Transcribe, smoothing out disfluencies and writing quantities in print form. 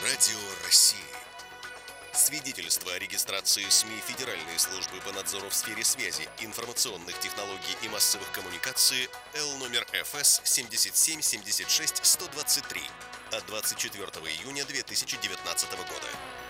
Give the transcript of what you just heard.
Радио России. Свидетельство о регистрации СМИ Федеральной службы по надзору в сфере связи, информационных технологий и массовых коммуникаций Л номер ФС 77 76 123 от 24 июня 2019 года.